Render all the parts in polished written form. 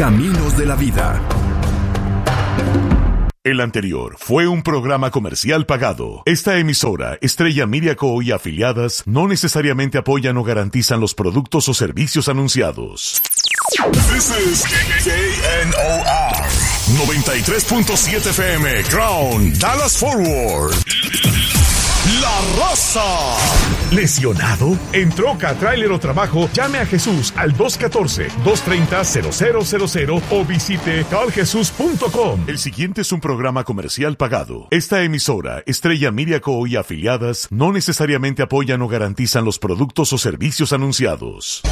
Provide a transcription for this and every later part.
Caminos de la vida. El anterior fue un programa comercial pagado. Esta emisora, Estrella Media Co. y afiliadas, no necesariamente apoyan o garantizan los productos o servicios anunciados. This is KNOR 93.7 FM, Crown, Dallas Forward. La Raza. ¿Lesionado? ¿En troca, tráiler o trabajo? Llame a Jesús al 214-230-0000 o visite taljesus.com. El siguiente es un programa comercial pagado. Esta emisora, Estrella Media Co. y afiliadas, no necesariamente apoyan o garantizan los productos o servicios anunciados.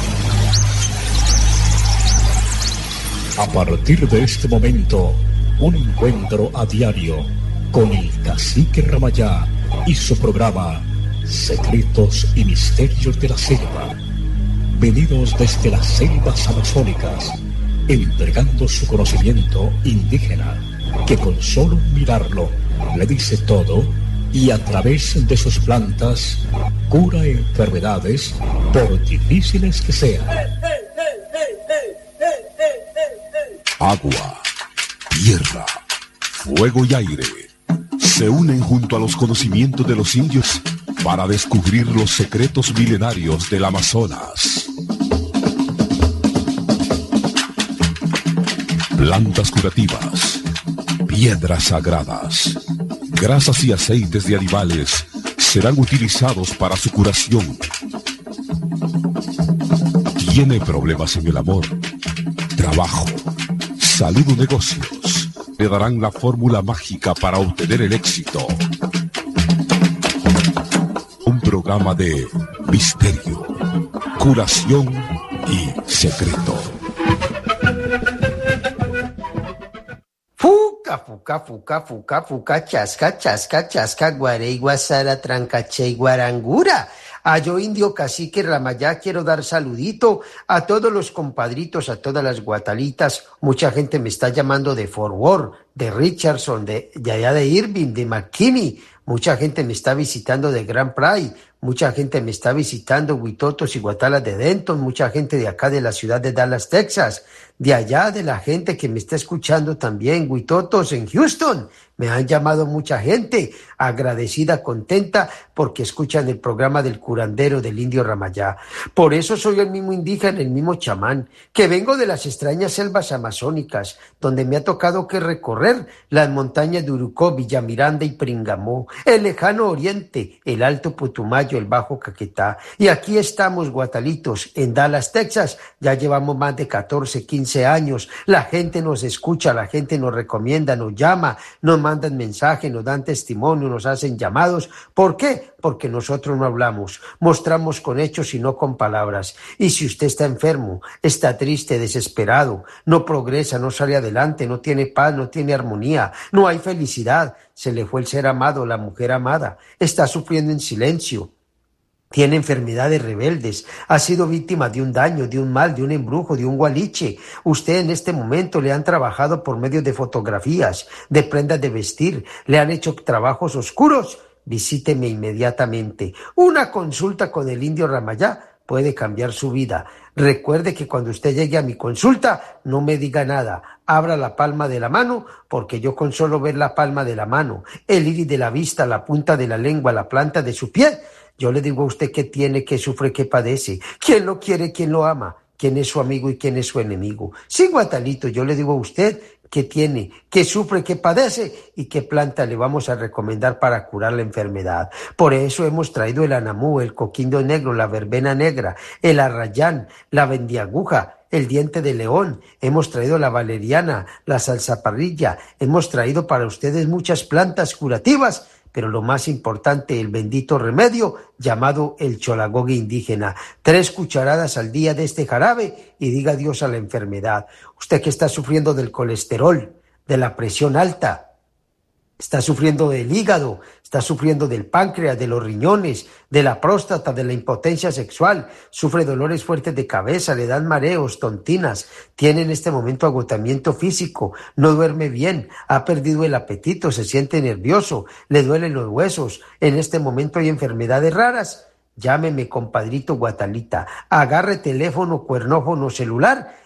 A partir de este momento, un encuentro a diario con el Cacique Ramayá y su programa Secretos y Misterios de la Selva, venidos desde las selvas amazónicas, entregando su conocimiento indígena, que con solo mirarlo le dice todo y a través de sus plantas cura enfermedades por difíciles que sean. Agua, tierra, fuego y aire se unen junto a los conocimientos de los indios para descubrir los secretos milenarios del Amazonas. Plantas curativas, piedras sagradas, grasas y aceites de animales serán utilizados para su curación. ¿Tiene problemas en el amor, trabajo, salud o negocios? Le darán la fórmula mágica para obtener el éxito. Un programa de misterio, curación y secreto. Fuca, chasca, guarey, guasara, trancache y guarangura. A yo, indio Cacique Ramayá, quiero dar saludito a todos los compadritos, a todas las guatalitas. Mucha gente me está llamando de Fort Worth, de Richardson, de allá de Irving, de McKinney. Mucha gente me está visitando de Grand Prairie. Mucha gente me está visitando Huitotos y Guatalas de Denton. Mucha gente de acá de la ciudad de Dallas, Texas. De allá de la gente que me está escuchando también, Huitotos en Houston. Me han llamado mucha gente, agradecida, contenta, porque escuchan el programa del curandero del indio Ramayá. Por eso soy el mismo indígena, el mismo chamán, que vengo de las extrañas selvas amazónicas, donde me ha tocado que recorrer las montañas de Urucó, Villamiranda y Pringamó, el lejano oriente, el Alto Putumayo, el Bajo Caquetá. Y aquí estamos, guatalitos, en Dallas, Texas. Ya llevamos más de 14, 15 años. La gente nos escucha, la gente nos recomienda, nos llama, nos mandan mensajes, nos dan testimonio, nos hacen llamados. ¿Por qué? Porque nosotros no hablamos, mostramos con hechos y no con palabras. Y si usted está enfermo, está triste, desesperado, no progresa, no sale adelante, no tiene paz, no tiene armonía, no hay felicidad, se le fue el ser amado, la mujer amada, está sufriendo en silencio, tiene enfermedades rebeldes, ha sido víctima de un daño, de un mal, de un embrujo, de un gualiche. Usted en este momento le han trabajado por medio de fotografías, de prendas de vestir, le han hecho trabajos oscuros. Visíteme inmediatamente. Una consulta con el indio Ramayá puede cambiar su vida. Recuerde que cuando usted llegue a mi consulta, no me diga nada. Abra la palma de la mano, porque yo con solo ver la palma de la mano, el iris de la vista, la punta de la lengua, la planta de su pie, yo le digo a usted qué tiene, qué sufre, qué padece, quién lo quiere, quién lo ama, quién es su amigo y quién es su enemigo. Sí, guatalito, yo le digo a usted qué tiene, qué sufre, qué padece y qué planta le vamos a recomendar para curar la enfermedad. Por eso hemos traído el anamú, el coquindo negro, la verbena negra, el arrayán, la vendiaguja, el diente de león, hemos traído la valeriana, la salsaparrilla, hemos traído para ustedes muchas plantas curativas, pero lo más importante, el bendito remedio llamado el cholagogue indígena. 3 cucharadas al día de este jarabe y diga adiós a la enfermedad. Usted que está sufriendo del colesterol, de la presión alta, está sufriendo del hígado, está sufriendo del páncreas, de los riñones, de la próstata, de la impotencia sexual, sufre dolores fuertes de cabeza, le dan mareos, tontinas, tiene en este momento agotamiento físico, no duerme bien, ha perdido el apetito, se siente nervioso, le duelen los huesos, en este momento hay enfermedades raras. Llámeme, compadrito Guatalita, agarre teléfono, cuernófono, celular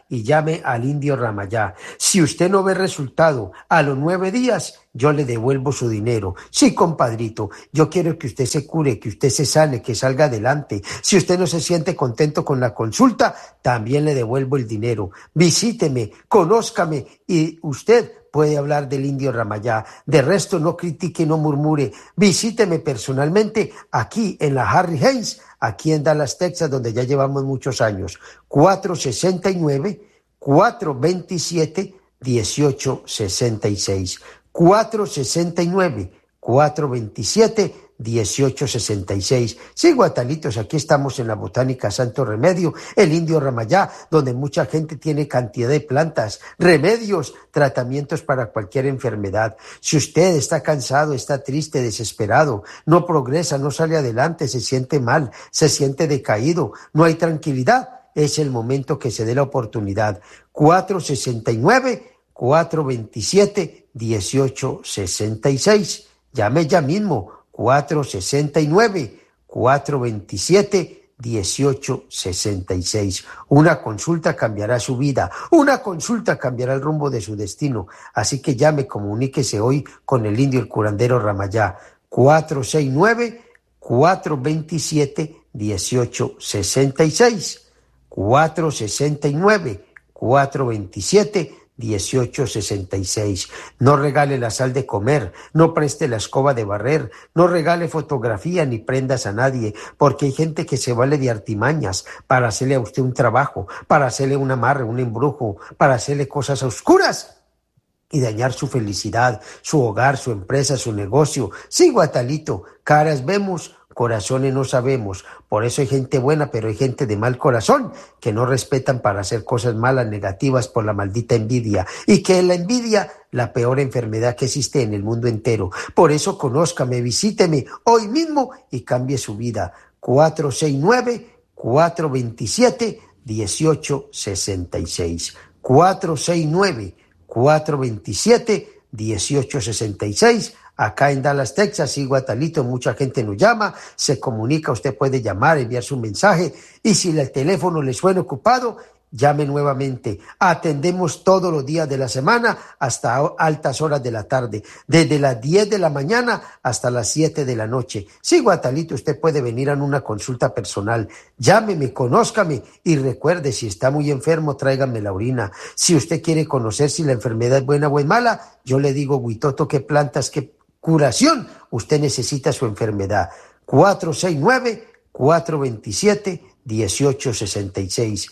y llame al Indio Ramayá. Si usted no ve resultado a los 9 días, yo le devuelvo su dinero. Sí, compadrito, yo quiero que usted se cure, que usted se sane, que salga adelante. Si usted no se siente contento con la consulta, también le devuelvo el dinero. Visíteme, conózcame y usted puede hablar del Indio Ramayá. De resto, no critique, no murmure. Visíteme personalmente aquí en la Harry Hines, aquí en Dallas, Texas, donde ya llevamos muchos años. 469-427-1866. 469-427-1866. Sí, guatalitos, aquí estamos en la Botánica Santo Remedio, el Indio Ramayá, donde mucha gente tiene cantidad de plantas, remedios, tratamientos para cualquier enfermedad. Si usted está cansado, está triste, desesperado, no progresa, no sale adelante, se siente mal, se siente decaído, no hay tranquilidad, es el momento que se dé la oportunidad. 469-427-1866. Llame ya mismo, 469-427-1866. Una consulta cambiará su vida, una consulta cambiará el rumbo de su destino. Así que llame, comuníquese hoy con el Indio, el curandero Ramayá. 469-427-1866. 469-427-1866. No regale la sal de comer, no preste la escoba de barrer, no regale fotografía ni prendas a nadie, porque hay gente que se vale de artimañas para hacerle a usted un trabajo, para hacerle un amarre, un embrujo, para hacerle cosas oscuras y dañar su felicidad, su hogar, su empresa, su negocio. Sí, guatalito, caras vemos, corazones no sabemos. Por eso hay gente buena, pero hay gente de mal corazón que no respetan para hacer cosas malas, negativas, por la maldita envidia. Y que la envidia, la peor enfermedad que existe en el mundo entero. Por eso conózcame, visíteme hoy mismo y cambie su vida. 469-427-1866. 469-427-1866. Acá en Dallas, Texas, y Guatalito, mucha gente nos llama, se comunica, usted puede llamar, enviar su mensaje, y si el teléfono le suena ocupado, llame nuevamente. Atendemos todos los días de la semana hasta altas horas de la tarde, desde las 10 de la mañana hasta las 7 de la noche. Sí, Guatalito, usted puede venir a una consulta personal. Llámeme, conózcame y recuerde, si está muy enfermo, tráigame la orina. Si usted quiere conocer si la enfermedad es buena o es mala, yo le digo, Huitoto, qué plantas, qué curación usted necesita su enfermedad. 469-427-1866.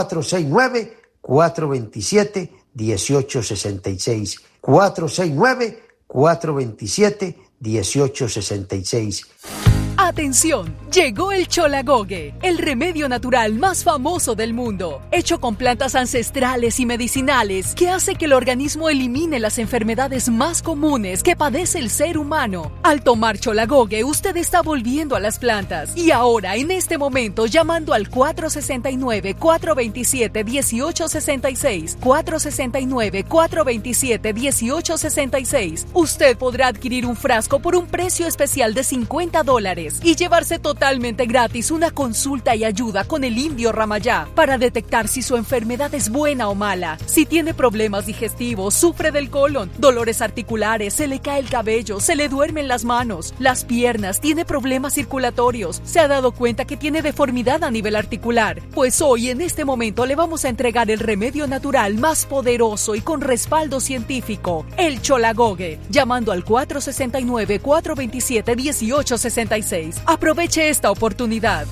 469-427-1866. 469-427-1866. Atención, llegó el Cholagogue, el remedio natural más famoso del mundo, hecho con plantas ancestrales y medicinales que hace que el organismo elimine las enfermedades más comunes que padece el ser humano. Al tomar Cholagogue, usted está volviendo a las plantas. Y ahora, en este momento, llamando al 469-427-1866, 469-427-1866, usted podrá adquirir un frasco por un precio especial de $50 y llevarse totalmente gratis una consulta y ayuda con el Indio Ramayá para detectar si su enfermedad es buena o mala. Si tiene problemas digestivos, sufre del colon, dolores articulares, se le cae el cabello, se le duermen las manos, las piernas, tiene problemas circulatorios, se ha dado cuenta que tiene deformidad a nivel articular. Pues hoy, en este momento, le vamos a entregar el remedio natural más poderoso y con respaldo científico, el Cholagogue, llamando al 469-427-1866. Aproveche esta oportunidad.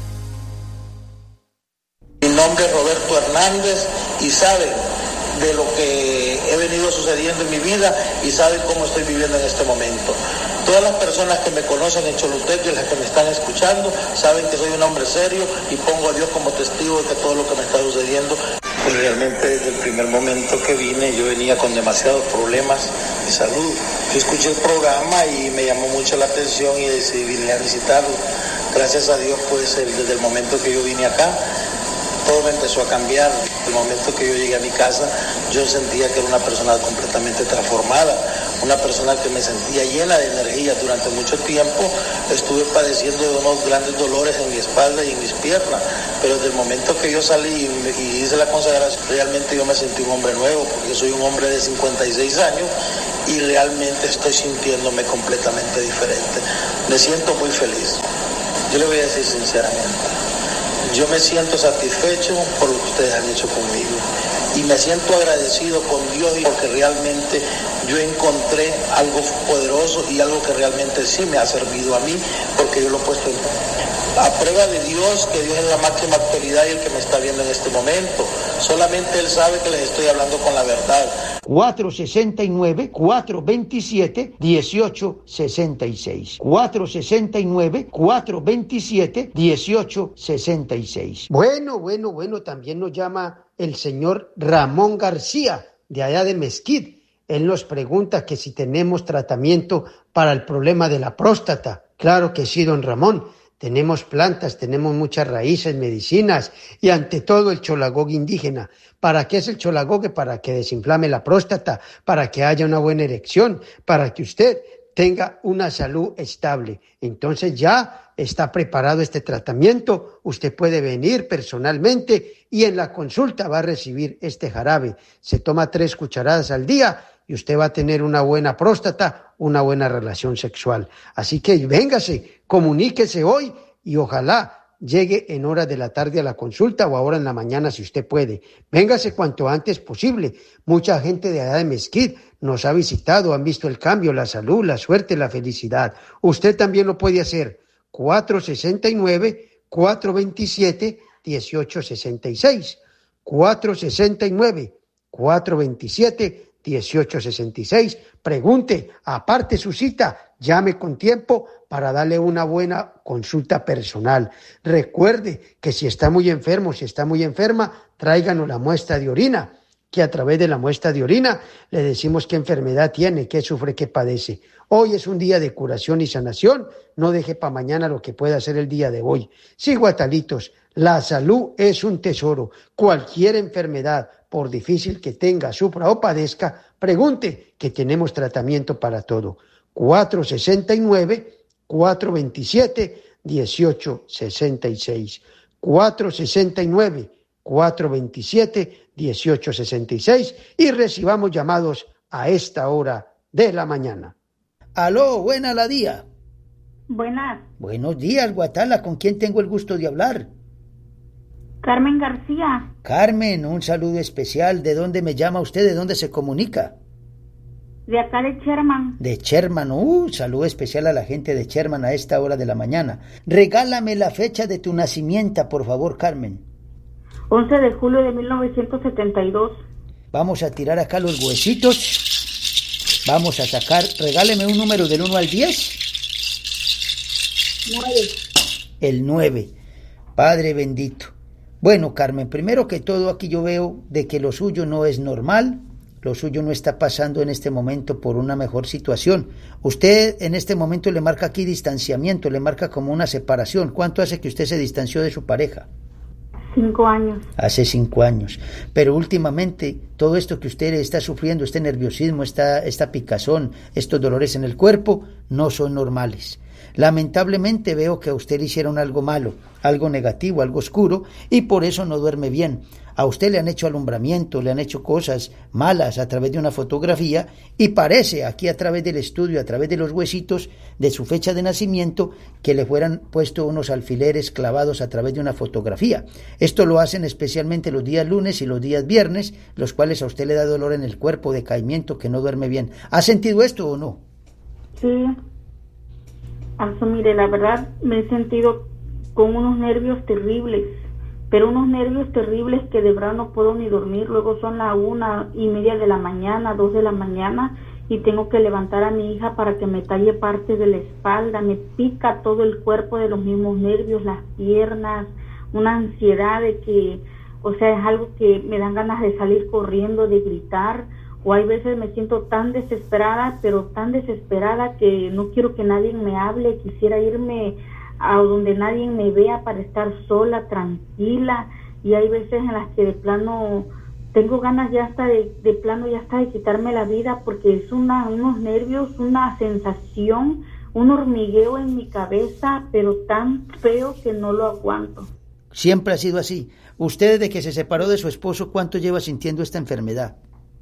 Mi nombre es Roberto Hernández y saben de lo que he venido sucediendo en mi vida y saben cómo estoy viviendo en este momento. Todas las personas que me conocen en Choluteca y las que me están escuchando saben que soy un hombre serio y pongo a Dios como testigo de todo lo que me está sucediendo. Pues realmente desde el primer momento que vine yo venía con demasiados problemas de salud. Yo escuché el programa y me llamó mucho la atención y decidí venir a visitarlo. Gracias a Dios, pues desde el momento que yo vine acá, todo me empezó a cambiar. El momento que yo llegué a mi casa, yo sentía que era una persona completamente transformada, una persona que me sentía llena de energía. Durante mucho tiempo estuve padeciendo de unos grandes dolores en mi espalda y en mis piernas, pero desde el momento que yo salí y hice la consagración, realmente yo me sentí un hombre nuevo, porque yo soy un hombre de 56 años y realmente estoy sintiéndome completamente diferente. Me siento muy feliz. Yo le voy a decir sinceramente, yo me siento satisfecho por lo que ustedes han hecho conmigo y me siento agradecido con Dios porque realmente yo encontré algo poderoso y algo que realmente sí me ha servido a mí, porque yo lo he puesto a prueba de Dios, que Dios es la máxima autoridad y el que me está viendo en este momento. Solamente Él sabe que les estoy hablando con la verdad. 469-427-1866. 469-427-1866. Bueno, también nos llama el señor Ramón García, de allá de Mesquite. Él nos pregunta que si tenemos tratamiento para el problema de la próstata. Claro que sí, don Ramón. Tenemos plantas, tenemos muchas raíces, medicinas y ante todo el cholagogue indígena. ¿Para qué es el cholagogue? Para que desinflame la próstata, para que haya una buena erección, para que usted tenga una salud estable. Entonces ya está preparado este tratamiento. Usted puede venir personalmente y en la consulta va a recibir este jarabe. Se toma 3 cucharadas al día y usted va a tener una buena próstata, una buena relación sexual. Así que véngase, comuníquese hoy y ojalá llegue en horas de la tarde a la consulta o ahora en la mañana si usted puede. Véngase cuanto antes posible. Mucha gente de allá de Mesquite nos ha visitado, han visto el cambio, la salud, la suerte, la felicidad. Usted también lo puede hacer. 469-427-1866. 469-427-1866. Pregunte, aparte su cita, llame con tiempo para darle una buena consulta personal. Recuerde que si está muy enfermo, si está muy enferma, tráiganos la muestra de orina, que a través de la muestra de orina le decimos qué enfermedad tiene, qué sufre, qué padece. Hoy es un día de curación y sanación, no deje para mañana lo que pueda hacer el día de hoy. Sí, guatalitos, la salud es un tesoro. Cualquier enfermedad, por difícil que tenga, sufra o padezca, pregunte que tenemos tratamiento para todo. 469-427-1866. 469-427-1866 y recibamos llamados a esta hora de la mañana. Aló, buena la día. Buenas. Buenos días, Guatala, ¿con quién tengo el gusto de hablar? Carmen García. Carmen, un saludo especial. ¿De dónde me llama usted? ¿De dónde se comunica? De acá de Sherman. De Sherman, saludo especial a la gente de Sherman a esta hora de la mañana. Regálame la fecha de tu nacimiento, por favor, Carmen. 11 de julio de 1972. Vamos a tirar acá los huesitos. Vamos a sacar, regáleme un número del 1 al 10. 9. El 9. Padre bendito. Bueno, Carmen, primero que todo aquí yo veo de que lo suyo no es normal. Lo suyo no está pasando en este momento por una mejor situación. Usted en este momento le marca aquí distanciamiento, le marca como una separación. ¿Cuánto hace que usted se distanció de su pareja? 5 años. Hace 5 años. Pero últimamente todo esto que usted está sufriendo, este nerviosismo, esta picazón, estos dolores en el cuerpo, no son normales. Lamentablemente veo que a usted le hicieron algo malo, algo negativo, algo oscuro, y por eso no duerme bien. A usted le han hecho alumbramiento, le han hecho cosas malas a través de una fotografía y parece aquí a través del estudio, a través de los huesitos de su fecha de nacimiento, que le fueran puesto unos alfileres clavados a través de una fotografía. Esto lo hacen especialmente los días lunes y los días viernes, los cuales a usted le da dolor en el cuerpo, decaimiento, que no duerme bien. ¿Ha sentido esto o no? Sí. Mire, la verdad me he sentido con unos nervios terribles. Pero unos nervios terribles que de verdad no puedo ni dormir. Luego son las 1:30 de la mañana, 2 de la mañana, y tengo que levantar a mi hija para que me talle parte de la espalda. Me pica todo el cuerpo de los mismos nervios, las piernas, una ansiedad de que, es algo que me dan ganas de salir corriendo, de gritar. O hay veces me siento tan desesperada, pero tan desesperada que no quiero que nadie me hable. Quisiera irme a donde nadie me vea para estar sola, tranquila, y hay veces en las que de plano tengo ganas ya hasta de plano, ya hasta de quitarme la vida, porque es unos nervios, una sensación, un hormigueo en mi cabeza, pero tan feo que no lo aguanto. Siempre ha sido así. Usted, desde que se separó de su esposo, ¿cuánto lleva sintiendo esta enfermedad?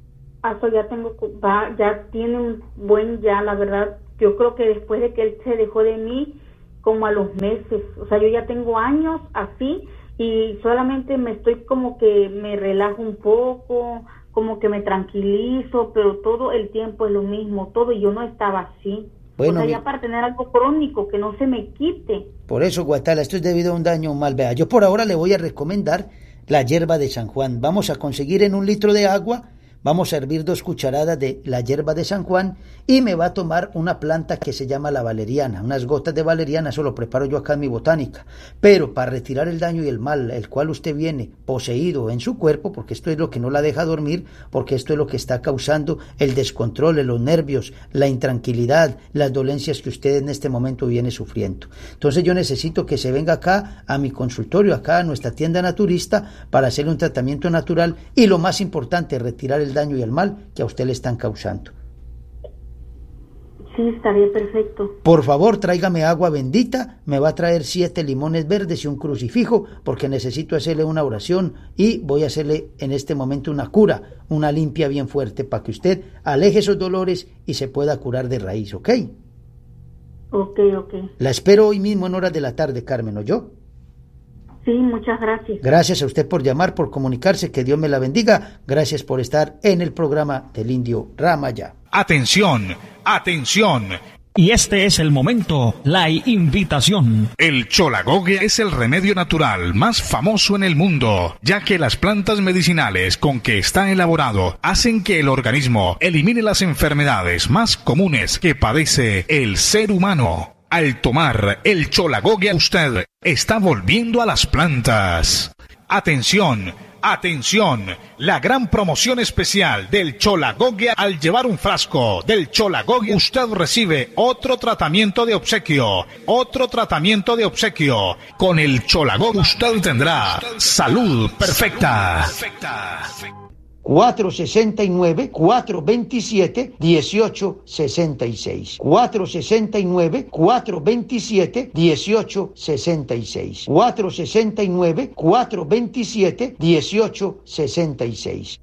Ya tiene un buen, la verdad, yo creo que después de que él se dejó de mí, como a los meses, o sea, yo ya tengo años así, y solamente me estoy como que me relajo un poco, como que me tranquilizo, pero todo el tiempo es lo mismo, todo, y yo no estaba así. Bueno, o sea, ya para tener algo crónico que no se me quite. Por eso, Guatala, esto es debido a un daño mal. Vea, yo por ahora le voy a recomendar la hierba de San Juan. Vamos a conseguir en 1 litro de agua, vamos a hervir 2 cucharadas de la hierba de San Juan y me va a tomar una planta que se llama la valeriana, unas gotas de valeriana, eso lo preparo yo acá en mi botánica, pero para retirar el daño y el mal, el cual usted viene poseído en su cuerpo, porque esto es lo que no la deja dormir, porque esto es lo que está causando el descontrol, los nervios, la intranquilidad, las dolencias que usted en este momento viene sufriendo. Entonces yo necesito que se venga acá a mi consultorio, acá a nuestra tienda naturista, para hacerle un tratamiento natural y lo más importante, retirar el daño y el mal que a usted le están causando. Sí, estaría perfecto. Por favor, tráigame agua bendita, me va a traer 7 limones verdes y un crucifijo, porque necesito hacerle una oración y voy a hacerle en este momento una cura, una limpia bien fuerte, para que usted aleje esos dolores y se pueda curar de raíz, ¿ok? Ok. La espero hoy mismo en horas de la tarde, Carmen, ¿oyó? Sí, muchas gracias. Gracias a usted por llamar, por comunicarse, que Dios me la bendiga. Gracias por estar en el programa del Indio Ramayá. Atención. Y este es el momento, la invitación. El cholagogue es el remedio natural más famoso en el mundo, ya que las plantas medicinales con que está elaborado hacen que el organismo elimine las enfermedades más comunes que padece el ser humano. Al tomar el cholagogue, usted está volviendo a las plantas. Atención, la gran promoción especial del cholagogue. Al llevar un frasco del cholagogue, usted recibe otro tratamiento de obsequio. Con el cholagogue usted tendrá salud perfecta. 469-427-1866. 469-427-1866. 469-427-1866.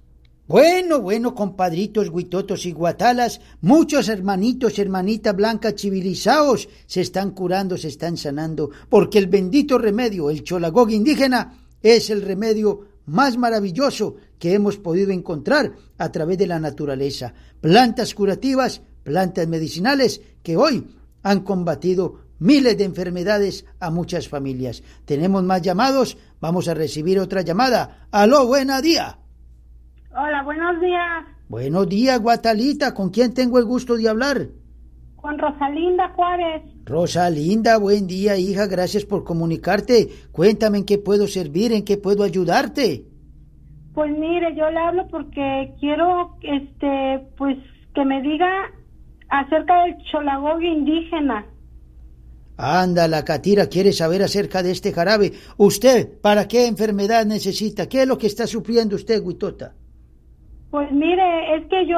Bueno, compadritos, guitotos y guatalas, muchos hermanitos, hermanitas blancas civilizados se están curando, se están sanando, porque el bendito remedio, el cholagogue indígena, es el remedio más maravilloso que hemos podido encontrar a través de la naturaleza. Plantas curativas, plantas medicinales que hoy han combatido miles de enfermedades a muchas familias. Tenemos más llamados, vamos a recibir otra llamada. Aló, buena día. Hola, buenos días. Buenos días, Guatalita, ¿con quién tengo el gusto de hablar? Con Rosalinda Juárez. Rosalinda, buen día, hija, gracias por comunicarte. Cuéntame en qué puedo servir, en qué puedo ayudarte. Pues mire, yo le hablo porque quiero, pues que me diga acerca del cholagogue indígena. Anda, la Catira quiere saber acerca de este jarabe. ¿Usted para qué enfermedad necesita? ¿Qué es lo que está sufriendo usted, Guitota? Pues mire, es que yo,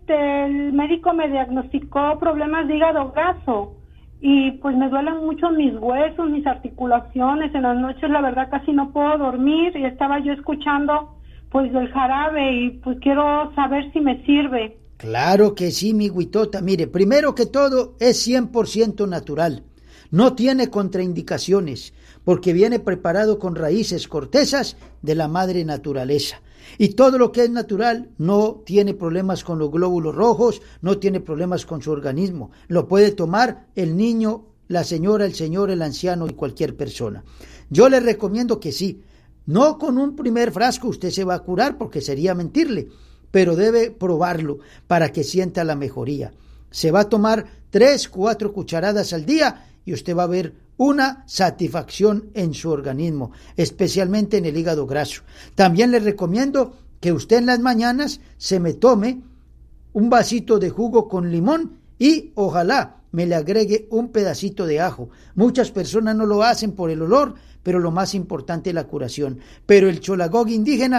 el médico me diagnosticó problemas de hígado graso y pues me duelen mucho mis huesos, mis articulaciones. En las noches la verdad casi no puedo dormir y estaba yo escuchando pues del jarabe y pues quiero saber si me sirve. Claro que sí, mi Guitota. Mire, primero que todo es 100% natural. No tiene contraindicaciones porque viene preparado con raíces, cortezas de la madre naturaleza. Y todo lo que es natural no tiene problemas con los glóbulos rojos, no tiene problemas con su organismo. Lo puede tomar el niño, la señora, el señor, el anciano y cualquier persona. Yo le recomiendo que sí. No con un primer frasco usted se va a curar porque sería mentirle, pero debe probarlo para que sienta la mejoría. Se va a tomar 3-4 cucharadas al día y usted va a ver una satisfacción en su organismo, especialmente en el hígado graso. También le recomiendo que usted en las mañanas se me tome un vasito de jugo con limón y ojalá me le agregue un pedacito de ajo. Muchas personas no lo hacen por el olor, pero lo más importante es la curación. Pero el cholagogue indígena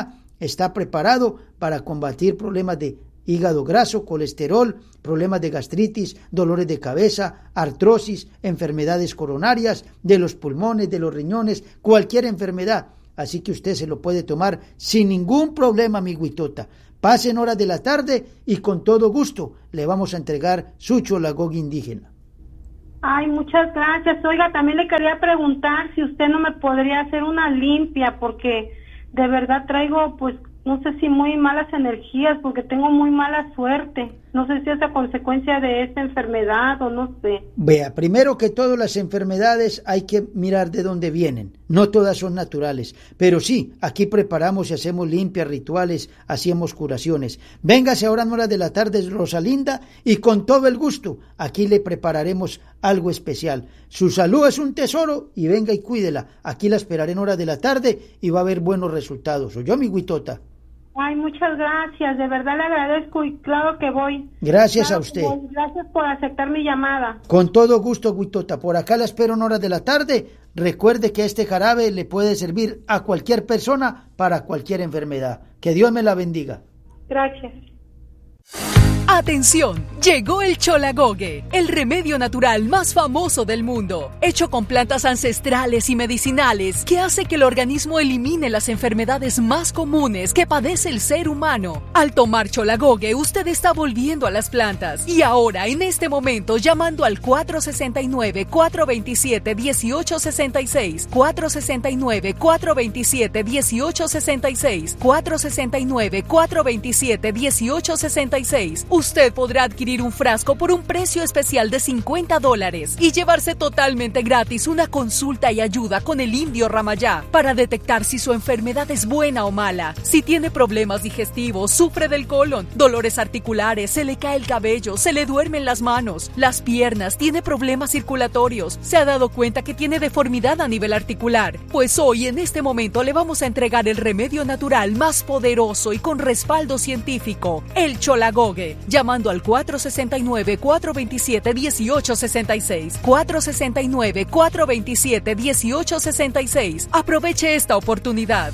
está preparado para combatir problemas de hígado graso, colesterol, problemas de gastritis, dolores de cabeza, artrosis, enfermedades coronarias, de los pulmones, de los riñones, cualquier enfermedad. Así que usted se lo puede tomar sin ningún problema, mi Huitota. Pase en horas de la tarde y con todo gusto le vamos a entregar su cholagogue indígena. Ay, muchas gracias. Oiga, también le quería preguntar si usted no me podría hacer una limpia, porque de verdad traigo, pues, no sé si muy malas energías, porque tengo muy mala suerte. No sé si es a consecuencia de esta enfermedad o no sé. Vea, primero que todo, las enfermedades hay que mirar de dónde vienen. No todas son naturales, pero sí, aquí preparamos y hacemos limpias, rituales, hacemos curaciones. Véngase ahora en horas de la tarde, Rosalinda, y con todo el gusto, aquí le prepararemos algo especial. Su salud es un tesoro y venga y cuídela. Aquí la esperaré en horas de la tarde y va a haber buenos resultados. ¿Oyó, mi Huitota? Ay, muchas gracias, de verdad le agradezco y claro que voy. Gracias claro a usted. Gracias por aceptar mi llamada. Con todo gusto, Huitota. Por acá la espero en horas de la tarde. Recuerde que este jarabe le puede servir a cualquier persona para cualquier enfermedad. Que Dios me la bendiga. Gracias. ¡Atención! Llegó el cholagogue, el remedio natural más famoso del mundo, hecho con plantas ancestrales y medicinales que hace que el organismo elimine las enfermedades más comunes que padece el ser humano. Al tomar cholagogue, usted está volviendo a las plantas. Y ahora, en este momento, llamando al 469-427-1866, 469-427-1866, 469-427-1866, usted podrá adquirir un frasco por un precio especial de $50 y llevarse totalmente gratis una consulta y ayuda con el indio Ramayá para detectar si su enfermedad es buena o mala. Si tiene problemas digestivos, sufre del colon, dolores articulares, se le cae el cabello, se le duermen las manos, las piernas, tiene problemas circulatorios, se ha dado cuenta que tiene deformidad a nivel articular. Pues hoy, en este momento, le vamos a entregar el remedio natural más poderoso y con respaldo científico, el cholagogue, llamando al 469-427-1866, 469-427-1866. Aproveche esta oportunidad.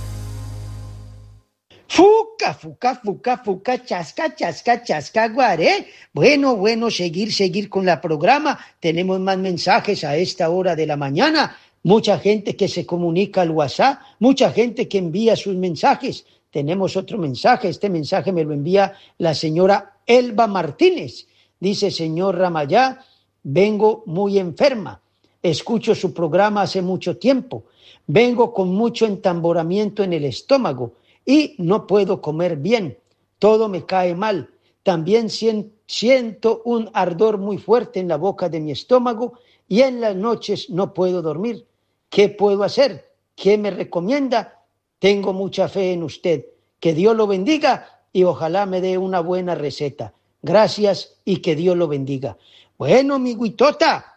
Fuca, fuca, fuca, fuca, chasca, chasca, chasca, guaré. Bueno, seguir con la programa. Tenemos más mensajes a esta hora de la mañana. Mucha gente que se comunica al WhatsApp, mucha gente que envía sus mensajes. Tenemos otro mensaje. Este mensaje me lo envía la señora Elba Martínez. Dice: señor Ramayá, vengo muy enferma. Escucho su programa hace mucho tiempo. Vengo con mucho entamboramiento en el estómago y no puedo comer bien. Todo me cae mal. También siento un ardor muy fuerte en la boca de mi estómago y en las noches no puedo dormir. ¿Qué puedo hacer? ¿Qué me recomienda? Tengo mucha fe en usted. Que Dios lo bendiga y ojalá me dé una buena receta. Gracias y que Dios lo bendiga. Bueno, mi Huitota,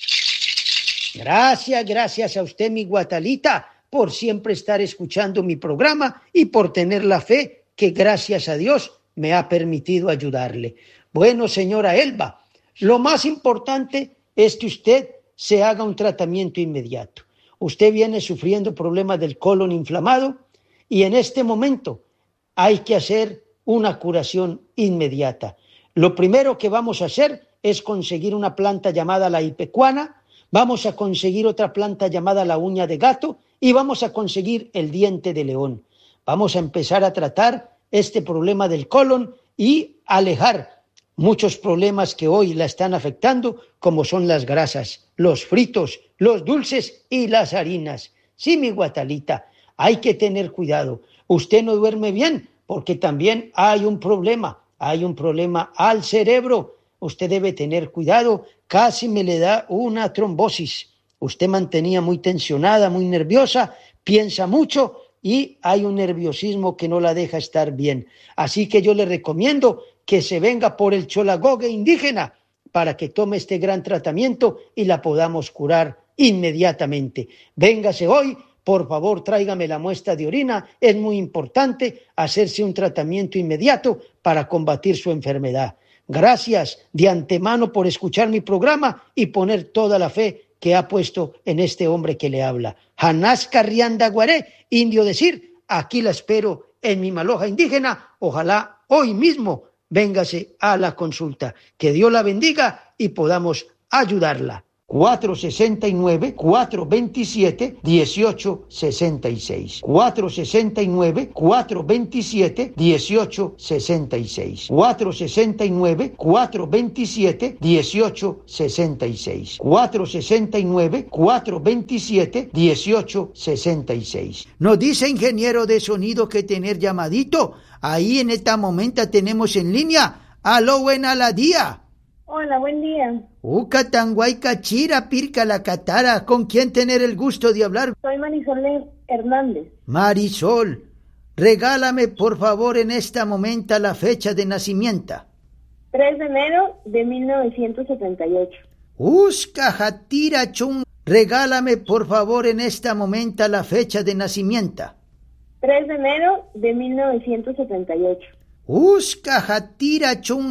gracias a usted, mi Guatalita, por siempre estar escuchando mi programa y por tener la fe que, gracias a Dios, me ha permitido ayudarle. Bueno, señora Elba, lo más importante es que usted se haga un tratamiento inmediato. Usted viene sufriendo problemas del colon inflamado y en este momento hay que hacer una curación inmediata. Lo primero que vamos a hacer es conseguir una planta llamada la ipecuana, vamos a conseguir otra planta llamada la uña de gato y vamos a conseguir el diente de león. Vamos a empezar a tratar este problema del colon y alejar muchos problemas que hoy la están afectando, como son las grasas, los fritos, los dulces y las harinas. Sí, mi Guatalita, hay que tener cuidado. Usted no duerme bien porque también hay un problema al cerebro. Usted debe tener cuidado. Casi me le da una trombosis. Usted mantenía muy tensionada, muy nerviosa, piensa mucho y hay un nerviosismo que no la deja estar bien. Así que yo le recomiendo que se venga por el cholagogue indígena para que tome este gran tratamiento y la podamos curar inmediatamente. Véngase hoy, por favor, tráigame la muestra de orina. Es muy importante hacerse un tratamiento inmediato para combatir su enfermedad. Gracias de antemano por escuchar mi programa y poner toda la fe que ha puesto en este hombre que le habla. Hanás Carrianda Guaré, indio decir, aquí la espero en mi Maloja indígena, ojalá hoy mismo véngase a la consulta. Que Dios la bendiga y podamos ayudarla. 469-427-1866. 469-427-1866. 469-427-1866. 469-427-1866. Nos dice ingeniero de sonido que tener llamadito. Ahí en este momento tenemos en línea. Aló, buena la día. Hola, buen día. Ucatanguay Cachira, Pirca la Catara. ¿Con quién tener el gusto de hablar? Soy Marisol Hernández. Marisol, regálame por favor en este momento la fecha de nacimiento. 3 de enero de 1978. Jatira Chun, regálame por favor en este momento la fecha de nacimiento. 3 de enero de 1978. Jatira Chun.